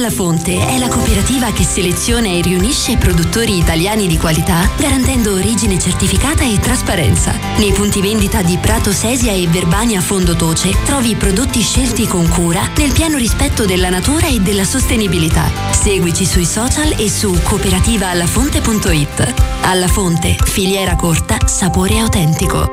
Alla Fonte è la cooperativa che seleziona e riunisce produttori italiani di qualità, garantendo origine certificata e trasparenza. Nei punti vendita di Prato Sesia e Verbania Fondotoce trovi prodotti scelti con cura, nel pieno rispetto della natura e della sostenibilità. Seguici sui social e su cooperativaallafonte.it. Alla Fonte, filiera corta, sapore autentico.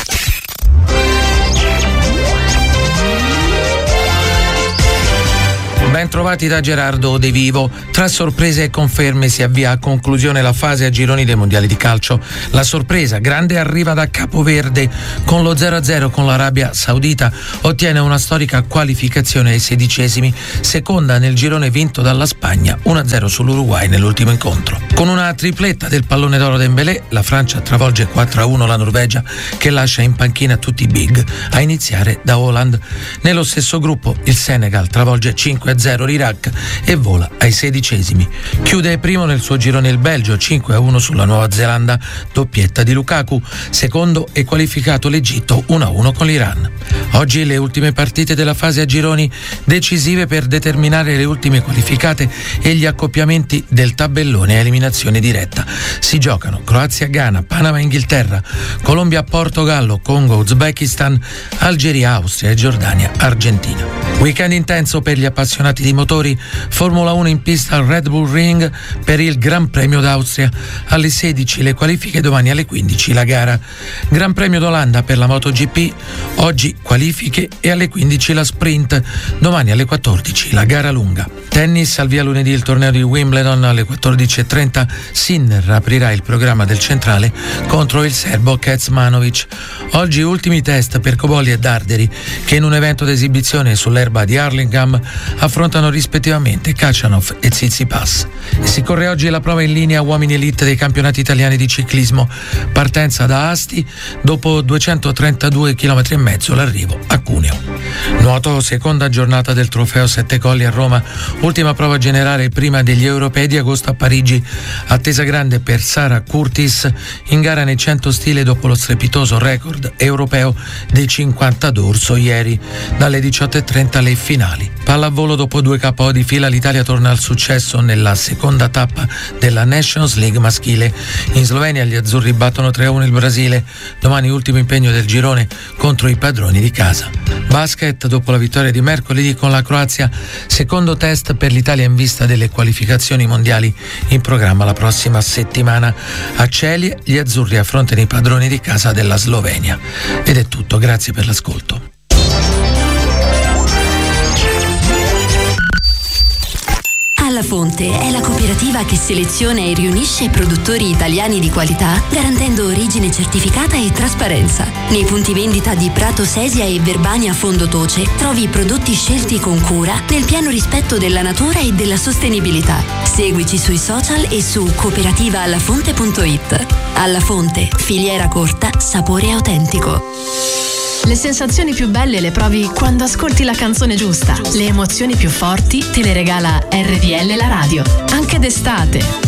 Ben trovati da Gerardo De Vivo. Tra sorprese e conferme si avvia a conclusione la fase a gironi dei mondiali di calcio. La sorpresa grande arriva da Capoverde. Con lo 0-0 con l'Arabia Saudita ottiene una storica qualificazione ai 16esimi, seconda nel girone vinto dalla Spagna, 1-0 sull'Uruguay nell'ultimo incontro. Con una tripletta del pallone d'oro Dembélé, la Francia travolge 4-1 la Norvegia, che lascia in panchina tutti i big, a iniziare da Haaland. Nello stesso gruppo il Senegal travolge 5-0 l'Iraq e vola ai 16esimi. Chiude primo nel suo girone il Belgio, 5-1 sulla Nuova Zelanda, doppietta di Lukaku. Secondo è qualificato l'Egitto, 1-1 con l'Iran. Oggi le ultime partite della fase a gironi, decisive per determinare le ultime qualificate e gli accoppiamenti del tabellone a eliminazione diretta. Si giocano Croazia-Ghana, Panama-Inghilterra, Colombia-Portogallo, Congo-Uzbekistan, Algeria-Austria e Giordania-Argentina. Weekend intenso per gli appassionati di motori. Formula 1 in pista al Red Bull Ring per il Gran Premio d'Austria. Alle 16 le qualifiche, domani alle 15 la gara. Gran Premio d'Olanda per la MotoGP, oggi qualifiche e alle 15 la sprint, domani alle 14 la gara lunga. Tennis, al via lunedì il torneo di Wimbledon alle 14.30. Sinner aprirà il programma del centrale contro il serbo Kecmanovic. Oggi ultimi test per Cobolli e Darderi, che in un evento d'esibizione sull'erba di Hurlingham affrontano rispettivamente Khachanov e Tsitsipas. E si corre oggi la prova in linea uomini elite dei campionati italiani di ciclismo. Partenza da Asti, dopo 232 km e mezzo l'arrivo a Cuneo. Nuoto, seconda giornata del trofeo Sette Colli a Roma, ultima prova generale prima degli europei di agosto a Parigi. Attesa grande per Sara Curtis, in gara nei 100 stile dopo lo strepitoso record europeo dei 50 d'orso ieri. Dalle 18.30 le finali. Pallavolo, dopo 2 KO di fila l'Italia torna al successo nella seconda tappa della Nations League maschile. In Slovenia gli azzurri battono 3-1 il Brasile. Domani ultimo impegno del girone contro i padroni di casa. Basket, dopo la vittoria di mercoledì con la Croazia, secondo test per l'Italia in vista delle qualificazioni mondiali in programma la prossima settimana. A Celie gli azzurri affrontano i padroni di casa della Slovenia. Ed è tutto, grazie per l'ascolto. Alla Fonte è la cooperativa che seleziona e riunisce produttori italiani di qualità, garantendo origine certificata e trasparenza. Nei punti vendita di Prato Sesia e Verbania Fondotoce trovi prodotti scelti con cura, nel pieno rispetto della natura e della sostenibilità. Seguici sui social e su cooperativaallafonte.it. Alla Fonte, filiera corta, sapore autentico. Le sensazioni più belle le provi quando ascolti la canzone giusta. Le emozioni più forti te le regala RDL la radio. Anche d'estate.